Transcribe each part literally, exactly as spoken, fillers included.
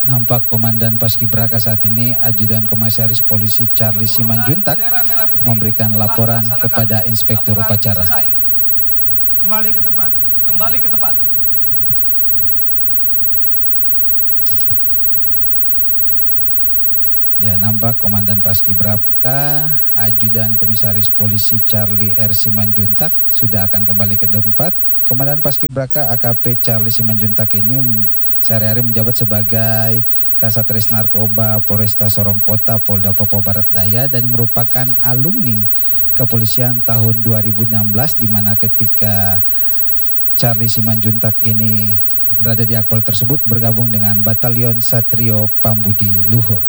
Nampak Komandan Paskibraka saat ini Ajudan Komisaris Polisi Charlie Simanjuntak memberikan laporan kepada Inspektur Upacara. Kembali ke tempat. Kembali ke tempat. Ya, nampak Komandan Paskibraka Ajudan Komisaris Polisi Charlie R. Simanjuntak sudah akan kembali ke tempat. Komandan Paskibraka A K P Charlie Simanjuntak ini sehari-hari menjabat sebagai Kasatgas Narkoba Polresta Sorong Kota Polda Papua Barat Daya dan merupakan alumni kepolisian tahun dua ribu enam belas, di mana ketika Charlie Simanjuntak ini berada di Akpol tersebut bergabung dengan Batalion Satrio Pambudi Luhur.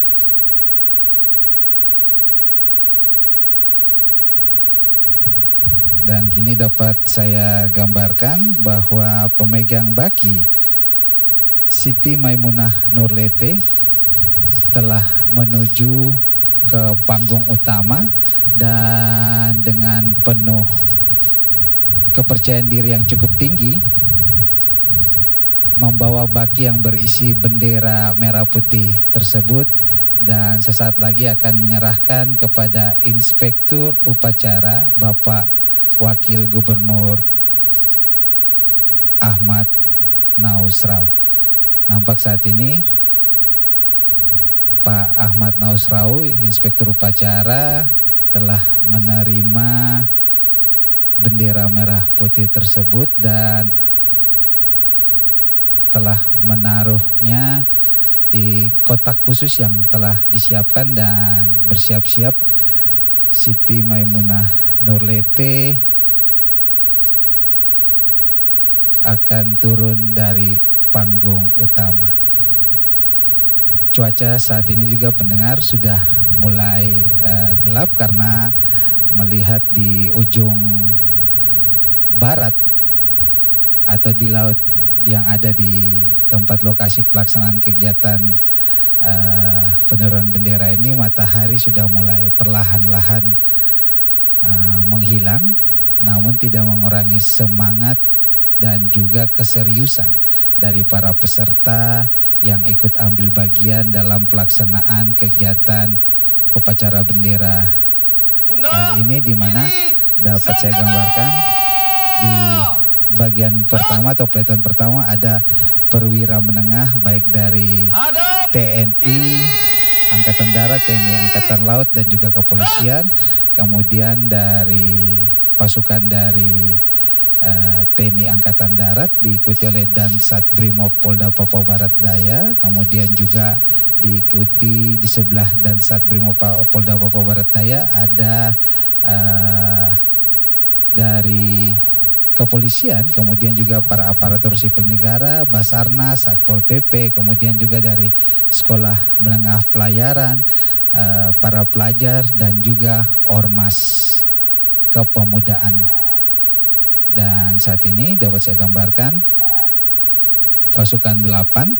Dan kini dapat saya gambarkan bahwa pemegang baki Siti Maimunah Nurlete telah menuju ke panggung utama dan dengan penuh kepercayaan diri yang cukup tinggi membawa baki yang berisi bendera merah putih tersebut, dan sesaat lagi akan menyerahkan kepada Inspektur Upacara Bapak Wakil Gubernur Ahmad Nausrau. Nampak saat ini Pak Ahmad Nausrau, Inspektur Upacara, telah menerima bendera merah putih tersebut dan telah menaruhnya di kotak khusus yang telah disiapkan, dan bersiap-siap Siti Maimunah Nurlete akan turun dari panggung utama. Cuaca saat ini juga pendengar sudah mulai uh, gelap karena melihat di ujung barat atau di laut yang ada di tempat lokasi pelaksanaan kegiatan uh, penurunan bendera ini, matahari sudah mulai perlahan-lahan uh, menghilang, namun tidak mengurangi semangat dan juga keseriusan dari para peserta yang ikut ambil bagian dalam pelaksanaan kegiatan upacara bendera kali ini, di mana dapat saya gambarkan di bagian pertama atau peletakan pertama ada perwira menengah baik dari T N I Angkatan Darat, T N I Angkatan Laut dan juga kepolisian, kemudian dari pasukan dari Uh, T N I Angkatan Darat diikuti oleh Dansat Brimob Polda Papua Barat Daya, kemudian juga diikuti di sebelah Dansat Brimob Polda Papua Barat Daya ada uh, dari kepolisian, kemudian juga para aparatur sipil negara, Basarnas, Satpol P P, kemudian juga dari Sekolah Menengah Pelayaran, uh, para pelajar dan juga Ormas Kepemudaan. Dan saat ini dapat saya gambarkan pasukan delapan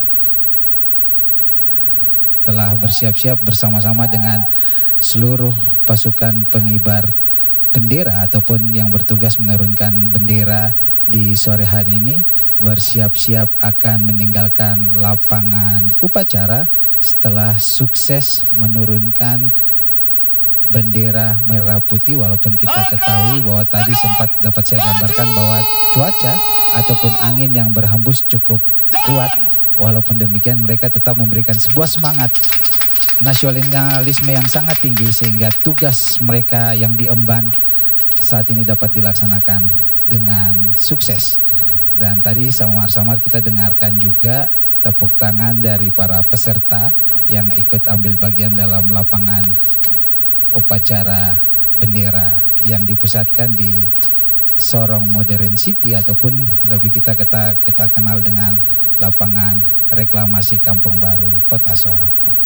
telah bersiap-siap bersama-sama dengan seluruh pasukan pengibar bendera ataupun yang bertugas menurunkan bendera di sore hari ini, bersiap-siap akan meninggalkan lapangan upacara setelah sukses menurunkan bendera merah putih. Walaupun kita ketahui bahwa tadi sempat dapat saya gambarkan bahwa cuaca ataupun angin yang berhembus cukup kuat, walaupun demikian mereka tetap memberikan sebuah semangat nasionalisme yang sangat tinggi sehingga tugas mereka yang diemban saat ini dapat dilaksanakan dengan sukses. Dan tadi samar-samar kita dengarkan juga tepuk tangan dari para peserta yang ikut ambil bagian dalam lapangan upacara bendera yang dipusatkan di Sorong Modern City ataupun lebih kita kita kita kenal dengan lapangan reklamasi Kampung Baru Kota Sorong.